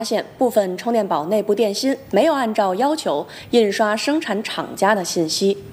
发现部分充电宝内部电芯没有按照要求印刷生产厂家的信息，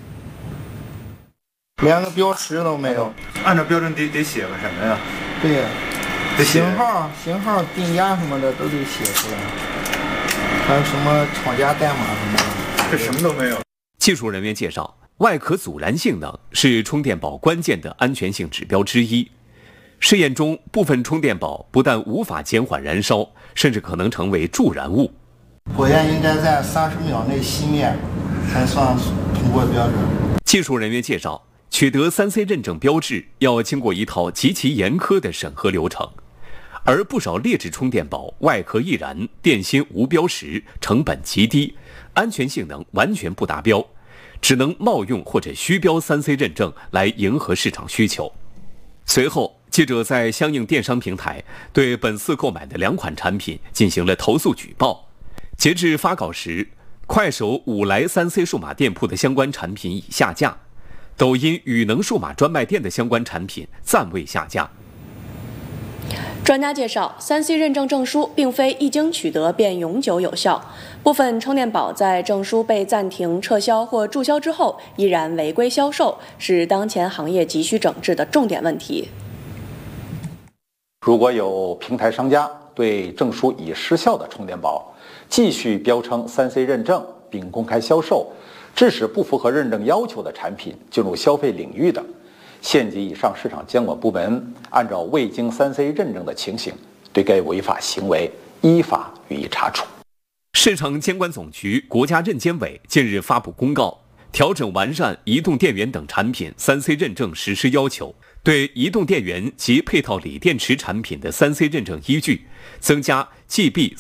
连个标识都没有。 按照标准得写个什么呀？ 对呀， 型号、定价什么的都得写出来，还有什么厂家代码什么的， 这什么都没有。 技术人员介绍，外壳阻燃性能是充电宝关键的安全性指标之一。试验中，部分充电宝不但无法减缓燃烧，甚至可能成为助燃物。 火焰应该在30秒内熄灭，才算通过标准。 技术人员介绍，取得3C 认证标志要经过一套极其严苛的审核流程，而不少劣质充电宝外壳易燃、电芯无标识，成本极低，安全性能完全不达标，只能冒用或者虚标3C 认证来迎合市场需求。随后，记者在相应电商平台对本次购买的2款产品进行了投诉举报。截至发稿时，快手5来3C 数码店铺的相关产品已下架，抖音宇能数码专卖店的相关产品暂未下架。 专家介绍，3C 认证证书并非一经取得便永久有效，部分充电宝在证书被暂停、撤销或注销之后依然违规销售，是当前行业急需整治的重点问题。 如果有平台商家对证书已失效的充电宝继续标称3C 认证并公开销售，致使不符合认证要求的产品进入消费领域的，县级以上市场监管部门按照未经3C 认证的情形，对该违法行为依法予以查处。 市场监管总局国家认监委近日发布公告，调整完善移动电源等产品 3C 认证实施要求，对移动电源及配套锂电池产品的 3C 认证依据增加 GB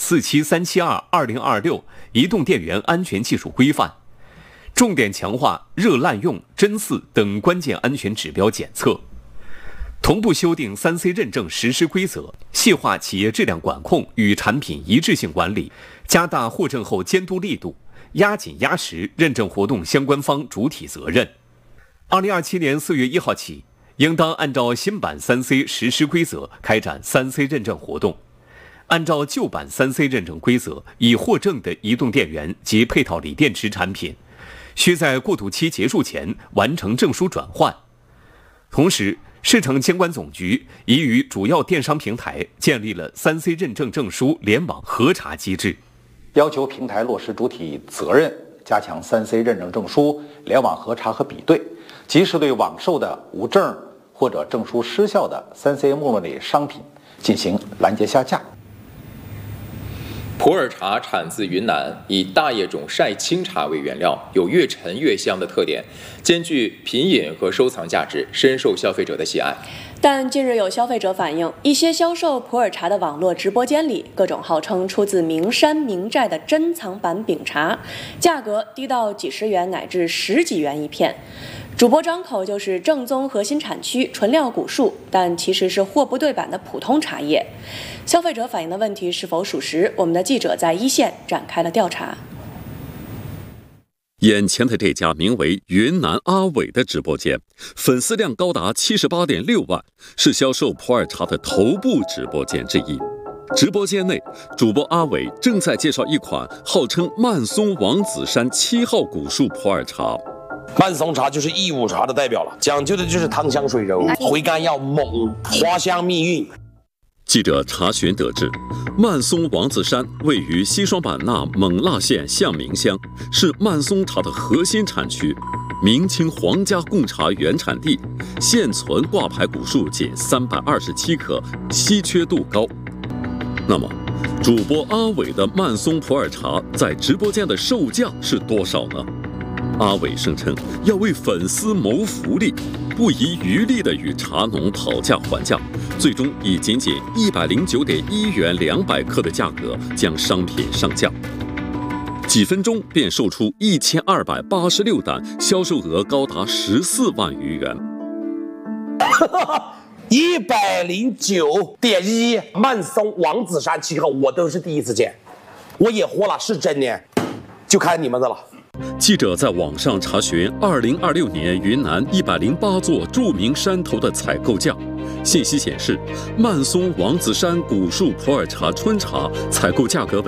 47372/2026移动电源安全技术规范，重点强化热滥用、真4等关键安全指标检测，同步修订 3C 认证实施规则，细化企业质量管控与产品一致性管理，加大获证后监督力度，压紧压实认证活动相关方主体责任。2027年4月1号起，应当按照新版 3C 实施规则开展 3C 认证活动。按照旧版 3C 认证规则已获证的移动电源及配套锂电池产品，需在过渡期结束前完成证书转换。同时，市场监管总局已与主要电商平台建立了 3C 认证证书联网核查机制， 要求平台落实主体责任，加强 3C 认证证书联网核查和比对，及时对网售的无证或者证书失效的 3C 目录类商品进行拦截下架。 普洱茶产自云南，以大叶种晒青茶为原料，有越陈越香的特点，兼具品饮和收藏价值，深受消费者的喜爱。 但近日有消费者反映，一些销售普洱茶的网络直播间里，各种号称出自名山名寨的珍藏版饼茶，价格低到几十元乃至10几元一片。主播张口就是正宗核心产区纯料古树，但其实是货不对版的普通茶叶。消费者反映的问题是否属实？我们的记者在一线展开了调查。 眼前的这家名为云南阿伟的直播间，粉丝量高达78.6万，是销售普洱茶的头部直播间之一。直播间内，主播阿伟正在介绍一款号称曼松王子山7号古树普洱茶。 曼松茶就是义乌茶的代表了，讲究的就是汤香水柔，回甘要猛，花香蜜韵。 记者查询得知，曼松王子山位于西双版纳勐腊县象明乡，是曼松茶的核心产区，明清皇家贡茶原产地，现存挂牌古树仅327棵，稀缺度高。那么，主播阿伟的曼松普洱茶在直播间的售价是多少呢？阿伟声称要为粉丝谋福利，不遗余力地与茶农讨价还价，最终以仅109.1元200克的价格将商品上架，几分钟便售出1286单，销售额高达14万余元。 109.1曼松王子山7号，我都是第一次见，我也活了，是真的，就看你们的了。 记者在网上查询2026年云南108座著名山头的采购价， 信息显示，曼松王子山古树普洱茶春茶采购价格为